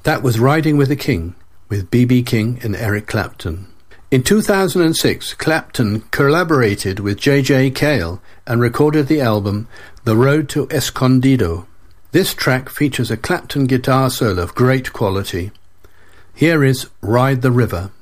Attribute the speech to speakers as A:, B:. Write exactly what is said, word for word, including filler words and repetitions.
A: That was Riding with the King, with B B King and Eric Clapton. In two thousand six, Clapton collaborated with J J Cale and recorded the album The Road to Escondido. This track features a Clapton guitar solo of great quality. Here is Ride the River.